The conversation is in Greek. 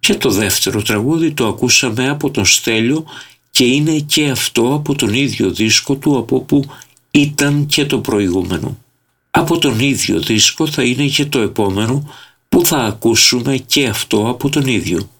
Και το δεύτερο τραγούδι το ακούσαμε από τον Στέλιο και είναι και αυτό από τον ίδιο δίσκο του από όπου ήταν και το προηγούμενο. Από τον ίδιο δίσκο θα είναι και το επόμενο που θα ακούσουμε και αυτό από τον ίδιο.